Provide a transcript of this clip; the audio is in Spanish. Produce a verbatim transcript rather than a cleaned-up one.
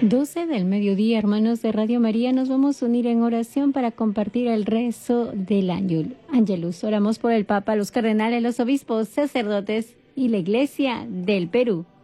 doce del mediodía, hermanos de Radio María, nos vamos a unir en oración para compartir el rezo del Ángel. Ángelus, oramos por el Papa, los cardenales, los obispos, sacerdotes y la Iglesia del Perú.